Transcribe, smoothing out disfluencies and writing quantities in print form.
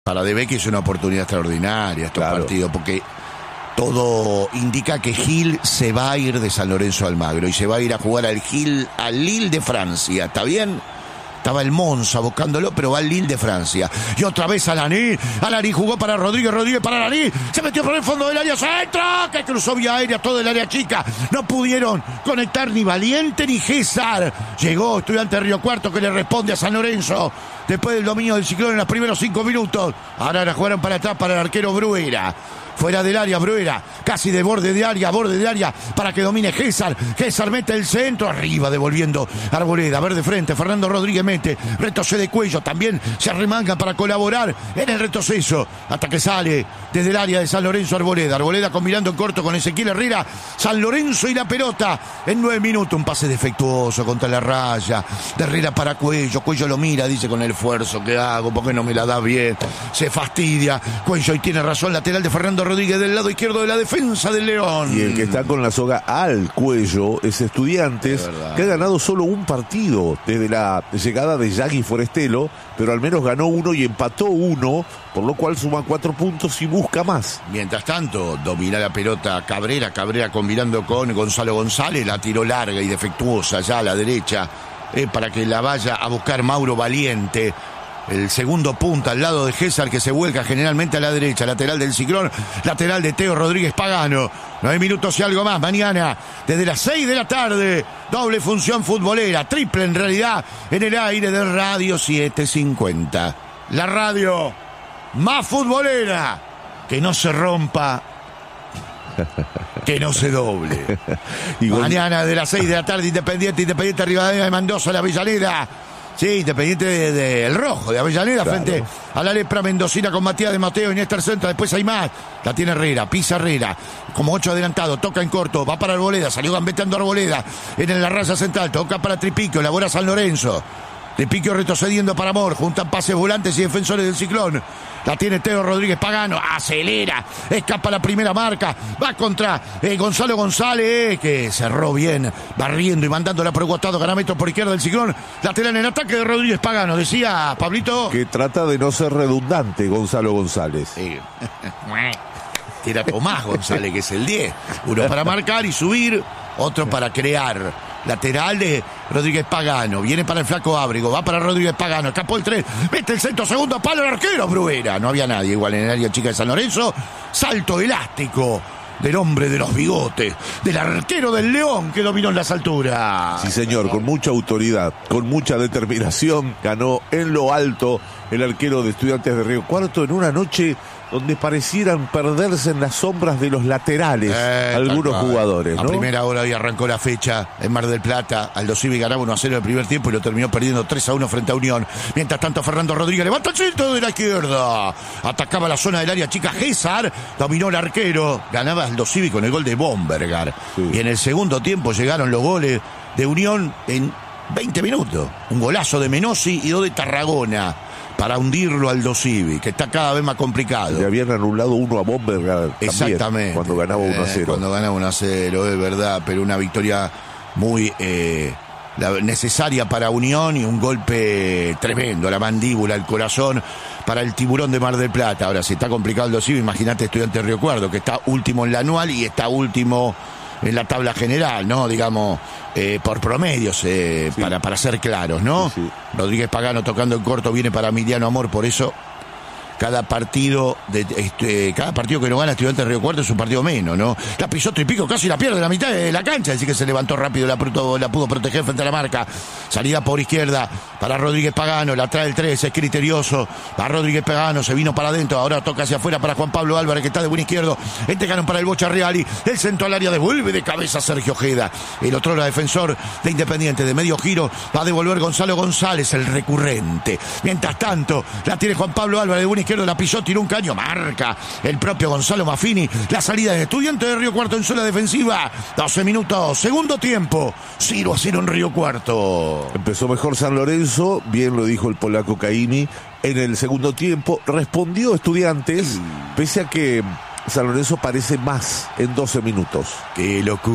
Para De Vecchio es una oportunidad extraordinaria estos partidos, porque todo indica que Gil se va a ir de San Lorenzo Almagro y se va a ir a jugar al Lille de Francia, ¿está bien? Estaba el Monza buscándolo, pero va al Lille de Francia. Y otra vez Alaní jugó para Rodríguez para Alaní. Se metió por el fondo del área, centro, que cruzó vía aérea todo el área chica. No pudieron conectar ni Valiente ni César. Llegó Estudiantes de Río Cuarto, que le responde a San Lorenzo después del dominio del Ciclón en los primeros 5 minutos. Ahora la jugaron para atrás para el arquero Bruera. Fuera del área, Bruera, casi de borde de área, para que domine César. César mete el centro, arriba, devolviendo Arboleda, a ver de frente, Fernando Rodríguez mete, retrocede Cuello, también se arremanga para colaborar en el retroceso, hasta que sale desde el área de San Lorenzo Arboleda combinando en corto con Ezequiel Herrera, San Lorenzo y la pelota, en 9 minutos, un pase defectuoso contra la raya, de Herrera para Cuello lo mira, dice con el esfuerzo que hago, porque no me la da bien, se fastidia, Cuello y tiene razón, lateral de Fernando Rodríguez del lado izquierdo de la defensa del León. Y el que está con la soga al cuello es Estudiantes, que ha ganado solo un partido desde la llegada de Yagui Forestelo, pero al menos ganó uno y empató uno, por lo cual suma 4 puntos y busca más. Mientras tanto, domina la pelota Cabrera combinando con Gonzalo González, la tiró larga y defectuosa ya a la derecha, para que la vaya a buscar Mauro Valiente. El segundo punta al lado de César, que se vuelca generalmente a la derecha, lateral del Ciclón, lateral de Teo Rodríguez Pagano. 9 minutos y algo más, mañana, desde las 6 de la tarde, doble función futbolera, triple en realidad, en el aire de Radio 750. La radio más futbolera, que no se rompa, que no se doble. Mañana de las 6 de la tarde, Independiente Rivadavia de Mendoza, la Avellaneda. Sí, Independiente del Rojo, de Avellaneda, claro, frente a la Lepra Mendocina con Matías de Mateo y Néstor Centro. Después hay más. La tiene Herrera, pisa Herrera, como 8 adelantado, toca en corto, va para Arboleda, salió gambeteando Arboleda en la raya central, toca para Tripiquio, elabora San Lorenzo. Tripiquio retrocediendo para Amor, juntan pases volantes y defensores del Ciclón. La tiene Teo Rodríguez Pagano, acelera, escapa la primera marca, va contra Gonzalo González, que cerró bien, barriendo y mandándola por el costado, gana metros por izquierda del Ciclón. Lateral en ataque de Rodríguez Pagano, decía Pablito. Que trata de no ser redundante Gonzalo González. Sí. Tira Tomás González, que es el 10. Uno para marcar y subir, otro para crear. Lateral de Rodríguez Pagano, viene para el flaco Ábrego, va para Rodríguez Pagano, escapó el 3, mete el centro, segundo palo, el arquero Bruera, no había nadie igual en el área chica de San Lorenzo, salto elástico del hombre de los bigotes, del arquero del León que dominó en las alturas. Sí señor, con mucha autoridad, con mucha determinación, ganó en lo alto el arquero de Estudiantes de Río Cuarto en una noche donde parecieran perderse en las sombras de los laterales algunos jugadores, ¿no? A primera hora y arrancó la fecha en Mar del Plata. Aldo Civi ganaba 1-0 en el primer tiempo y lo terminó perdiendo 3-1 frente a Unión. Mientras tanto, Fernando Rodríguez levanta el centro de la izquierda. Atacaba la zona del área chica. César dominó el arquero. Ganaba Aldo Civi con el gol de Bombergar. Sí. Y en el segundo tiempo llegaron los goles de Unión en 20 minutos. Un golazo de Menossi y 2 de Tarragona, para hundirlo al Aldo Civi, que está cada vez más complicado. Le habían anulado uno a Bombergar exactamente, cuando ganaba 1-0. Cuando ganaba 1-0, es verdad, pero una victoria muy necesaria para Unión y un golpe tremendo a la mandíbula, al corazón, para el Tiburón de Mar del Plata. Ahora, si está complicado Aldo Civi, imagínate Estudiantes de Río Cuarto, que está último en la anual y está último en la tabla general, ¿no? Digamos, por promedios, sí, para ser claros, ¿no? Sí. Rodríguez Pagano tocando en corto, viene para Emiliano Amor, por eso cada partido que no gana Estudiantes de Río Cuarto es un partido menos, ¿no? La pisó Tripico, casi la pierde en la mitad de la cancha, así que se levantó rápido, la pudo proteger frente a la marca. Salida por izquierda para Rodríguez Pagano, la trae el 3, es criterioso. A Rodríguez Pagano, se vino para adentro, ahora toca hacia afuera para Juan Pablo Álvarez, que está de buen izquierdo. Entregaron para el Bocha Reali, el centro al área, devuelve de cabeza Sergio Ojeda. El otro era defensor de Independiente, de medio giro, va a devolver Gonzalo González, el recurrente. Mientras tanto, la tiene Juan Pablo Álvarez de buen izquierdo, la pisó, tiró un caño, marca el propio Gonzalo Maffini. La salida de Estudiantes de Río Cuarto en zona defensiva. 12 minutos, segundo tiempo, 0-0 en Río Cuarto. Empezó mejor San Lorenzo, bien lo dijo el polaco Caini. En el segundo tiempo respondió Estudiantes, pese a que San Lorenzo parece más en 12 minutos. Qué locura.